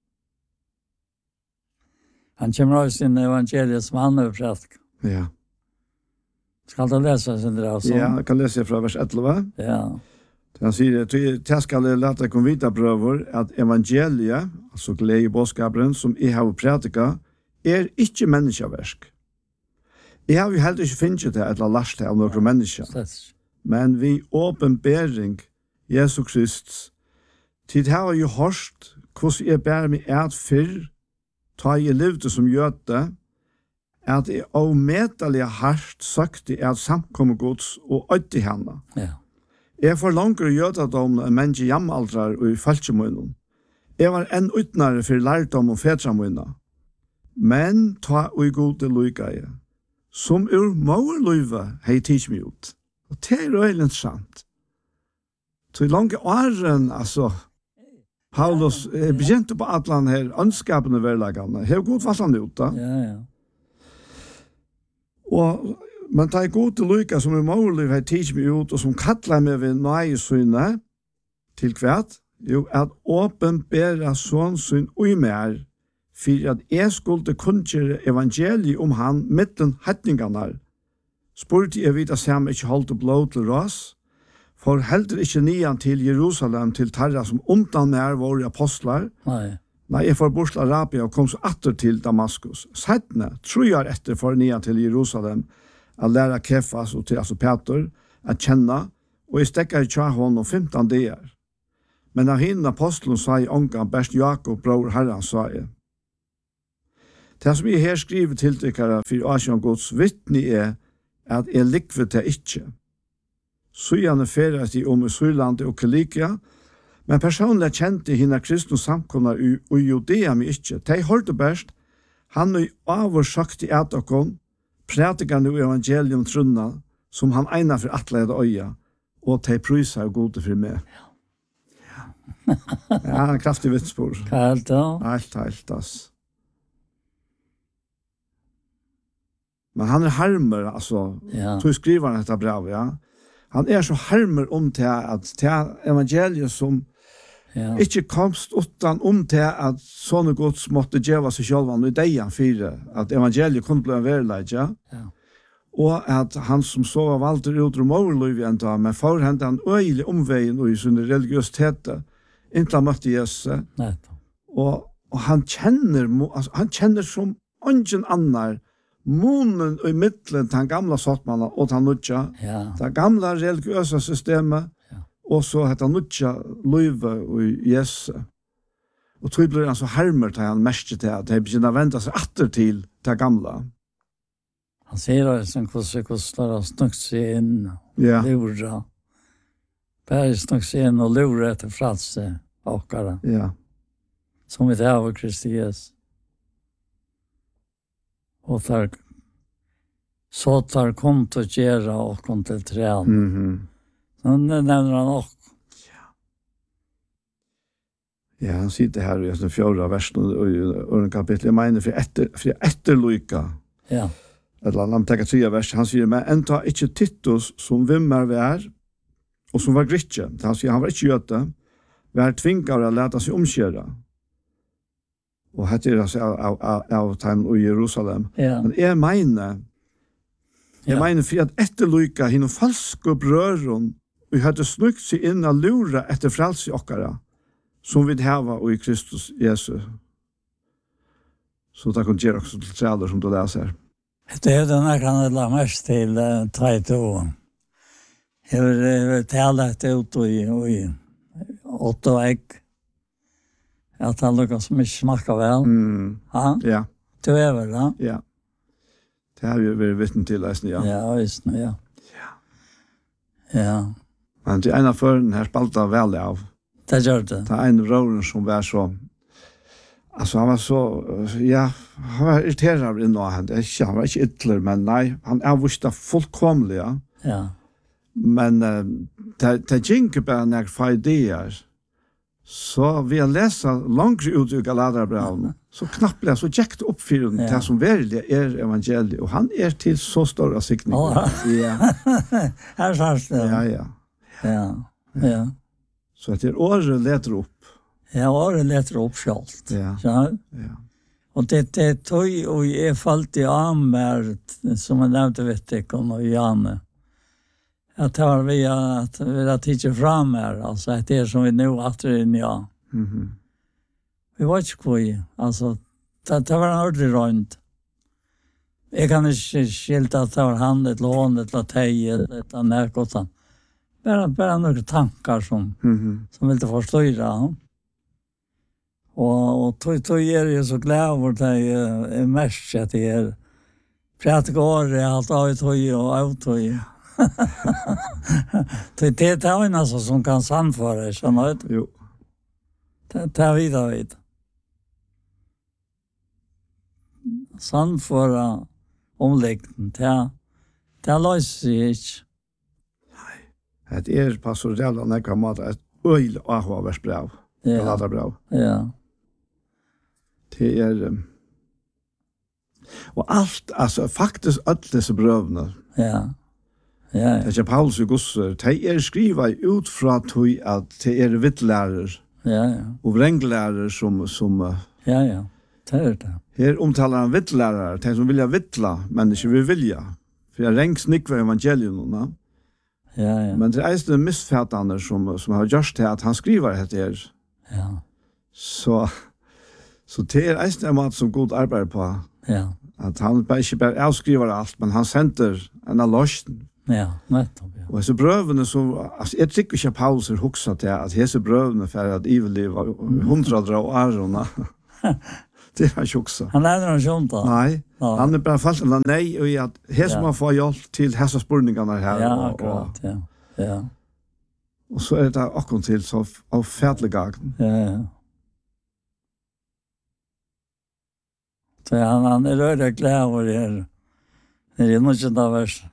Han kommer av sin evangeliet som han har prätkat. Ja. Skal du läsa sin det alltså? Ja, jag kan läsa från vers elva. Ja. Han säger att jag ska låta kom vita bröver att evangelia, alltså glädje boskapen som I har predikat, är inte människoverk. Jag har ju helt inte finnet det eller last av några människor. Men vi åpenbering Jesus Kristus. Tid har ju hört hur jag bär mig ät för ta i livet som jöte att det är omätliga harst sagt det är samkommer Guds och ötti henne. Ja. Jeg får langer jødadom en menneske jamaldrar og i falskjemøynen. Jeg var en utnare for lærdom og fedramøyna. Men ta og i gode lygaie. Som ur maurløyve hei tids meg ut. Og det er øyelig interessant. Så i lange åren, altså, Paulus eh, begynte på atlan her, ønskapene verlagene. Hei god valgt han ut da. Ja, ja. Og men det er god til lykke som er målig har tids meg ut, og som kattler meg ved nøyesynet til hvert, jo at åpenbæra sånn syn ui mer, for at jeg skulle kunngjøre evangeliet om han midten hetningarna. Spurte jeg vidt at Sam ikke holdt blå til ras, for heldur ikke nian til Jerusalem til tarra som undan mer våre apostlar. Nej. Nei, jeg får bort til Arabia og kom så atter til Damaskus. Settene, tror jeg etter for nian til Jerusalem, att lära Kefas och till alltså Peter att känna og jeg stekker i tja hon og femton dager. Men av hinn apostlen sa i ångan, best Jakob, bror Herren, sa jeg. Det som jeg her skriver til dykkere for Asjon Gods vittne er at jeg likver til ikke. Sujane feres de om i Sørlandet og Kilikia, men personlig kjente henne kristne samkommer og Judea med ikke. De hørte best, han er avsagt i etterkom, prætiker nu evangelium trunna, som han egnar for atlede øya, og de prøyser og gode for meg. Ja. Ja, en kraftig vittspår. Helt da. Helt, helt, ass. Men han er harmer, altså, Ja. tog skriver han dette brev, ja. Han er så harmer om til at til evangeliet som Ja. ikke komst utan om til at sånne gods måtte djeva seg selv og i degen fire, at evangeliet kunne bli en verleid, ja. Ja. Og at han som så var valgt ut om overløy enda, men forhentet han øyelig omveien og i sin religiøsitet, inntil han møtte Jesus. Nettopp. Og, og han kjenner, mo- altså, han kjenner som ingen annar monen i middelen til han gamla sottmannen og til han nødja, Ja. det gamla religiøse systemet, Ja. og så heter han nødja løyve og Jesus. Og tog blir han så hermer til han mest til at de begynner å vende seg atter til det gamla. Han sier også hvordan det står å snakke seg inn Ja. og lura. Bare snakke seg inn og lura etter fralse åkere, Ja. som vi tar av Kristi Jesus. Og tar, så tar kom til å gjøre og kom til træn. Mhm. Så nevner han også. Ja, han sitter her i den fjorda versen og i en kapittel. Jeg mener, for etter, for etterlyka, Ja. eller la meg tenke tredje vers, han sier, men enta ikke Titus som vimmer vi er, og som var gritje. Han sier, han var ikke gjøte, vi er tvinger å lete seg omkjøre. Og hette er altså av, av, av, av tegn i Jerusalem. Ja. Men jeg mener, jeg Ja. mener, for at etterlyka henne falske brøren, og jeg hadde snukt seg inn og lura etter frelse i okkara, som vi hava og i Kristus Jesus. Så det kan gjøre også til træler som du leser. Det er den jeg kan la mest til uh, Taito. Jeg har talet ut i, i åtte og egg. At han lukkar som ikke smakka vel. Mm. Ja, Ja, du er vel da? ja. Det har vi vært vittne til, leisen, ja. Ja, visst, ja. Ja, Men det er en av føren her spalta vel av. det gjør det. Det er en av råren som var så, altså han var så, ja, han var irriterad inn av henne. Ikke, han var ikke ytler, men nei, han er vursta fullkomlig, ja. Ja, Men uh, det, det gikk bare når jeg får ideer. Så vi har lest langt ut i Galaterbrevene, så knappt det, så gikk det opp for Ja. det som virkelig er evangeliet. Og han er til så stor sikning. Åh. Ja, her fanns det. ja, ja. Ja, ja. Så etter året leter opp. Jeg har det lettere oppskjalt. Ja. Så, Ja. og det, det tog, og jeg falt i Amer, som jeg nevnte vet ikke om, og Janne. At det var vi at vi har tidsi fram her, altså at det er som vi nå atter inn, ja. Mhm. Vi var ikke kvøy, altså, det, det var en ordentlig rønt. Jeg kan ikke skilte at det var han, et lån, et latei, et et nærkottan. Bare, bare noen tankar som, Mhm. som ville forstøyre. Ja. Og, og tog, tog er jeg så glad over det jeg er mest at det er prætik året, alt av i tog og av tog. Det det det är en som kan sannföra så något. Jo. Det det vidare vid. Sannföra omläggningen det det löser sig inte. Det er pastorella nekka mat et øyl avhavers brev. Ja. Galaterbrev. Ja. Det er um, og alt, altså faktisk alle disse brøvene, Ja. Ja. det er ikke Paulus og Gusser, de er skrivet ut fra tog at det er vittlærer Ja, ja. og vrenglærer som, som uh, Ja, ja. Det är det. her omtaler han vittlærer, de som vilja vittla, men ikke vil vilja. For jeg rengs nikver evangelium nå. Ja, ja. Men det er eisende misfætene som, som har gjort det at han skriver dette her. Ja. Så, så det er eisende en måte som god arbeider på. Ja. At han bare ikke bare avskriver alt, men han sender en av løsning. Ja, nettopp, ja. Og disse brøvene som, altså jeg tykker ikke Paulus har hukset til at disse brøvene for at iveliv var hundradre av årene. Det har ikke hukset. Han er noen skjønt da? Nei, han er bare falt en nei, og at disse må få hjelp til disse spørningene her. Ja, akkurat, ja. Ja. Og så er det akkurat til så av fædlig gang. Ja, ja. Så han, han er røyre glad over det her. Det er noe kjent av vers.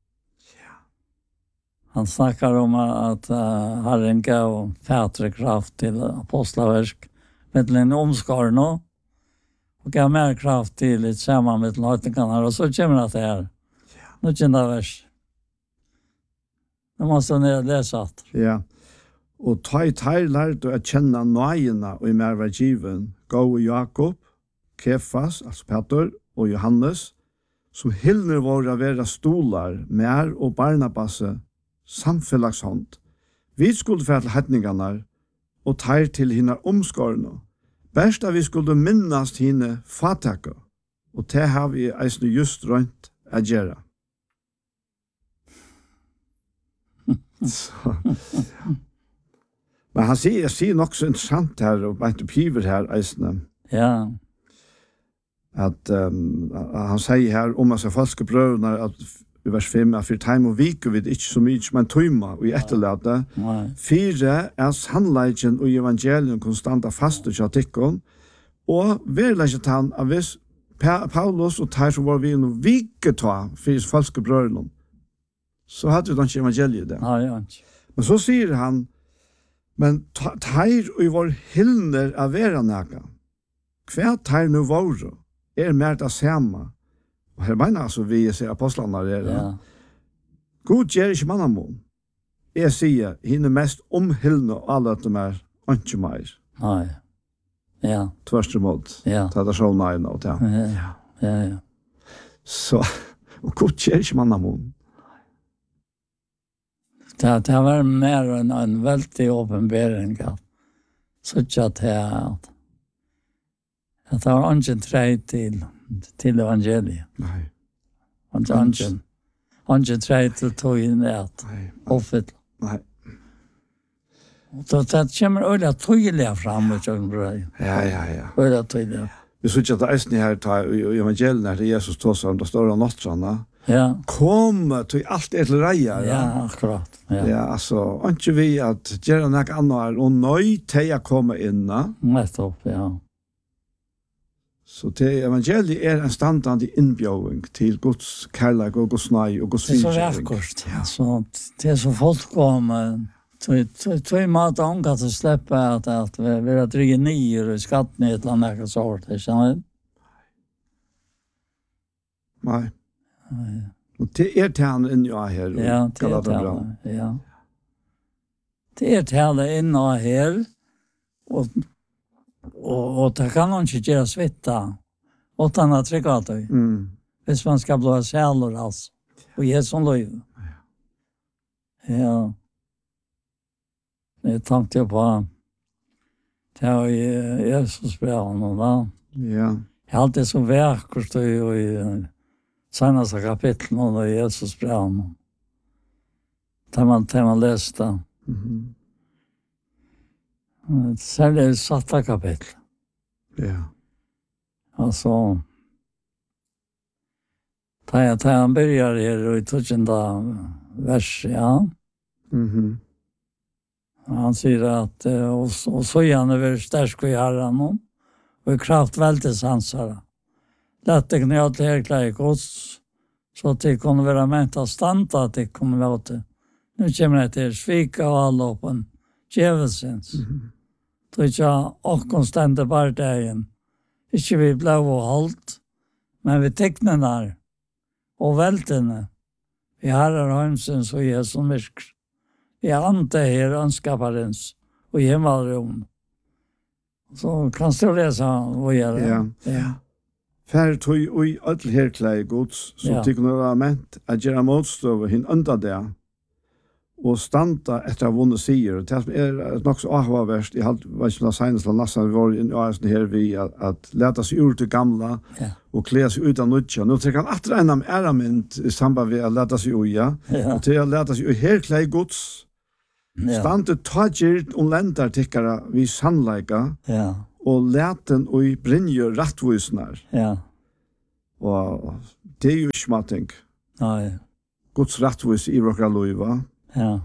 Han snackar om att uh, Herren gav fätre kraft till apostlaverk med en omskarno och gav mer kraft till ett samman med löjtningarna och så kommer det här. Nu känner jag vers. Det måste ni läsa. Ja. Och ta i tar lärde att känna nöjena och i mer var given gå Jakob, Kefas, alltså Peter och Johannes som hyllner våra vera stolar mer och Barnabasse samfellagshånd. Vi skulle få til hetningarna og tar til hina omskårene. Best at vi skulle minnast hine fatakka. Og det har vi eisne just rønt å gjøre. Men han sier, jeg sier nok så interessant her, og bare piver her eisne. Ja. At um, han sier her om at falske brøvene at i vers fem, at for time og vike vid ikke så mye, men tøyma og i etterlete. Fire er sannleggen og evangelium konstanta fast og kjatikken, og verlegget han av hvis Paulus og tar som var vi noe vike ta for falske brødene, så hadde vi ikke evangeliet det. Ja, ja. Men så sier han, men tar og vår hyllner av vera næga. Hva tar nu våre? Er mer det samme? Og her mener altså vi ser apostlene er det. Ja. God gjør ikke mannamon. Jeg sier, henne mest omhyllende og alle at de er ikke mer. Nei. Ja. Tvørste mål. Ja. Det er så nøye nå. Ja. Ja, ja, ja. Så, og god gjør ikke mannamon. Det, det var mer en, en veldig åpenbering at så ikke at det at at det var ikke tre til til evangeliet. Nei. Han er ikke han er tre til tog inn i at oppfyll. Nei. Så det kommer øyla tydelig fram i kjøkkenbrøy. Ja, ja, ja. Øyla tydelig. Vi synes ikke at det er eisen her i evangeliet her til Jesus tås om det står av nåttrene. Ja. Kom til alt er til reier. Ja, akkurat. Ja, ja altså, ikke vi at gjøre noe annet og nøy til å komme inn. Nettopp, ja. Så det evangeliet er en standard innbjøring til Guds kærlighet og Guds nøy og Guds finskjøring. Det er så finskjøring. vekkert. Ja. Så det er så fullkommen. Tog mat om at det slipper at, at vi, vi har drygget nyer i skatten i et eller annet sort. Kjenner du? Nei. Og det er talen inn i her. Ja, det er talen. Ja. Det er talen inn i her. Og Og, og det kan man ikke gjøre svitta utan at trygge av det. Mm. Hvis man skal blå sjæler, altså. Og gi som løy. Ja. Jeg tenkte på det er jo Jesus brevet da. Ja. Jeg har alltid så vekkert i seneste kapittel og i Jesus brevet. Det man, det man leste. Mhm. Særlig satta kapittel. Ja. Altså, da jeg, da han begynner her i tøtjenda vers, ja. Mhm. Han sier at, og, og så gjerne vil stersk i herren, og i kraft veldig sansere. Lette knøt til her klær i gods, så at det kunne være ment av stand, at det kunne være til. Nå kommer jeg til svika og alle åpen, djevelsens. Mhm. Så ikke åkken stendte bare dagen. Ikke vi ble og holdt, men vi teknene og veltene. Vi har hønsens og jeg som virker. Vi ante her ønskaparens og himmelrom. Så kan du lese hva gjør det? Ja. Ja. Fær tog ui öll herklei gods, så Ja. tykker noe var ment at gjøre motstøv og hinn unda det. og standa etter å ha vunnet sier. Det som er nok så avhåverst, jeg var ikke noe senest til Nassan, vi var i Øyesen her vi, at, at leta seg ur til gamla, Ja. og kleda seg ut av nødja. Nå trekker han atre en av æramynd i samband med å leta seg ui, ja. Ja. Og til å leta seg ui her klei gods, Ja. stande tagert om lendartikkara vi sannleika, Ja. og leten ui brinje rattvisnar. Ja. Og det er jo ikke smatting. Nei. Guds rattvis i våra loiva. Ja.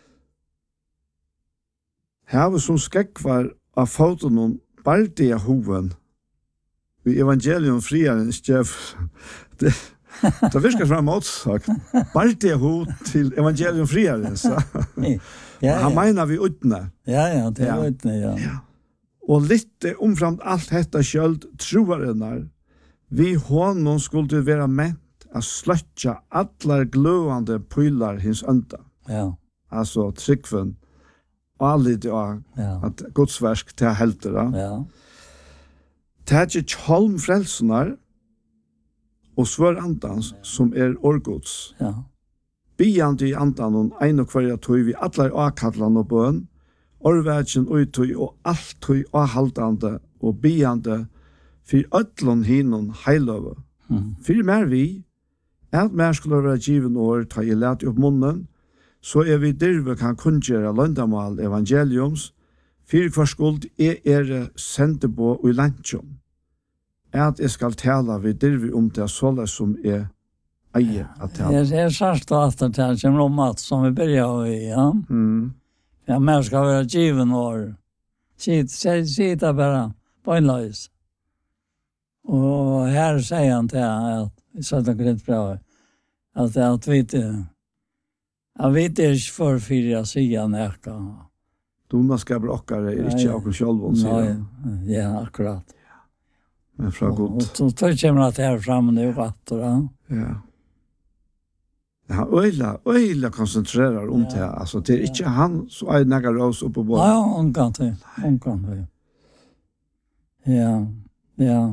Her som skekvar av foten om bardia hoven i evangelium friaren stjef. Det, det virker fram motsagt. Bardia ho til evangelium friaren. Så. Ja, Han ja. menar vi utne. Ja, ja, det Ja. var inte, ja. Og litt omframt alt detta skjöld troarennar, vi honom skulle være ment a sløtja allar gløvande pylar hins ønda. Ja. Altså tryggven, allit av Ja. at godsversk til heltera. Ja. Tætje tjolm frelsenar og svør andans som er orgods. Ja. Biande i andan og ein og kvarja tøy vi allar akallan og bøn, orvætjen uitøy og alt tøy avhaldande og biande fyr öllun hinon heiløve. Mm. Fyr mer vi, at mer skulle være given år ta i let opp munnen, så er vi dirve kan kunngjøre løndamal evangeliums, fyr hver skuld er er sendebo og i lantjum. At jeg skal tala vi dirve om det såle som er eie at tala. Jeg er sørst og at det kommer om at som vi börjar i, ja. Mm. Ja, mer ska vara given år. Sitta sitta bara på en lös. Och här säger han till att så att det är bra att att vi inte jag vet inte för fyra sidan näka. Dona skal blokkare er ikke akkur sjálvun, sier Nej, ja, akkurat. men fra Och god. så tar kommer att här fram nu vatt och ja. Ja. Ja, øyla, øyla konsentrerar om det. Altså, det er ikke han som er næggar rås oppe på. Ja, hon kan det. Hon kan det. Ja, ja.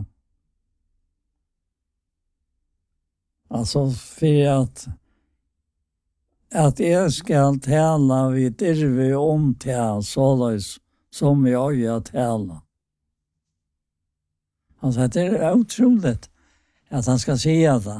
Alltså för att att jag ska tala vid dirvi om det således som jag gör tala. Alltså det är otroligt att han ska säga det.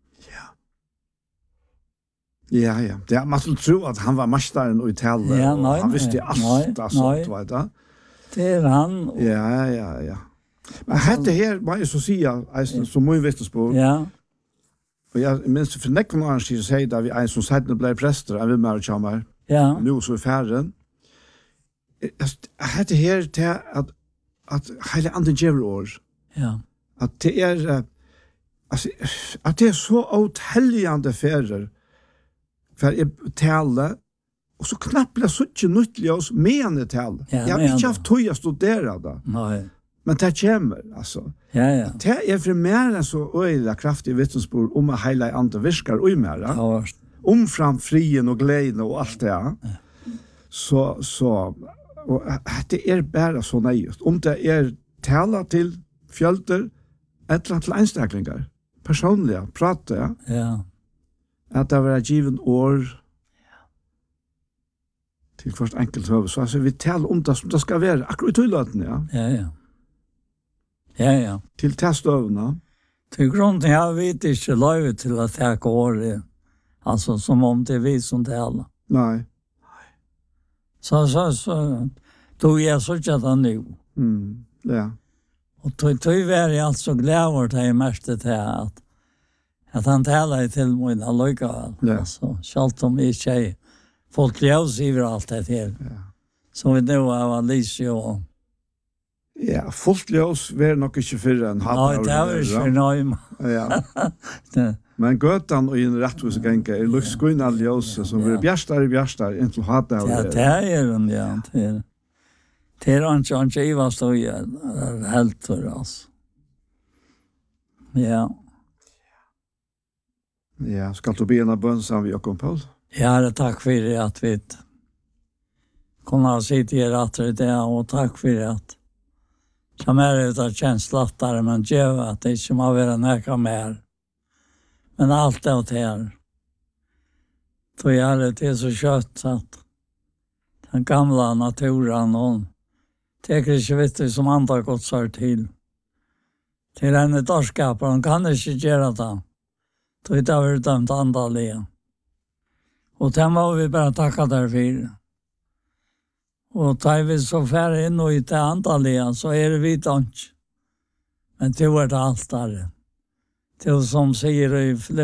Ja, ja. Det er, man skulle tro at han var masteren og i tale, Ja, og nei, han visste nei, alt nei, av sånt, nei. vet du. Det är han. och- Ja, ja, ja. Men hette her, må jeg så si, eisen, som må vistes på, Ja, og jeg minns for nekken av hans tid, sier det vi en som settene ble prester, en vi med å komme, ja, nå så i færen. Hette her til at, at hele andre djevel år, ja. at det er, eh, altså, at det er så åthelligende færer, for jeg taler, og så knappt blir så ikke nyttelig oss med en tale. Ja, jeg har men ikke det. haft tog å studere det, Nej. men det kommer, altså. Ja, ja. Det er for mer enn så øyla kraftig vittnesbord om at hele andre virker og mer, Ja, var omfram frien og gleden og alt det. Ja. Så, så, og det er bare så nøyest. Om det er tala til fjölder, et eller annet til einstaklingar, personlige, prate, ja. ja. At det var given år til hvert enkelt høve. Så altså, vi taler om det som det skal være, akkurat i tøyløten, ja. Ja, ja. Ja, ja. Til testøvene. Till grund jag vet inte löv till att jag går alltså som om det är vi som talar. Nei. Så så så då jag så att han nu. Mm. Ja. Och då då är jag alltså glad över det mest det att att han talar till mig när lika Ja. alltså skalt om i tjej folk ljus över allt det här. Ja. Så vi då var Alicia och Ja, fullt ljøs var nok ikke fyrre enn hatt. nej det var ju nöjm. Ja. Det Men gøtan og i en rettvise genge er lukkskøyna ljøse som blir bjærstar i bjærstar inntil hatt av ja det är den ja det. Det är inte inte i vad står ju helt för oss. Ja. Ja, skal du be en av bønn sammen med Jakob Paul? Ja, det tack för det att vi kunde sitta här att det och tack för det att som är utav känslor men gör att det inte må vara näka mer. Men allt det och det här. Då är det det så kött att den gamla naturen hon teker inte vet du som andra gått så till. Till henne dörskapar, hon kan inte göra det. Då är det väl dömt andaliga. Och det må vi bara tacka därför. Och tar vi så färre in och i det andaliga så är det vi inte. Men det var det allt där. Det som säger i